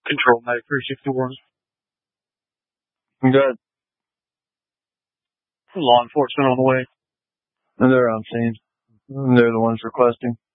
Control Medic 361. Good. Law enforcement on the way. And they're on scene. They're the ones requesting.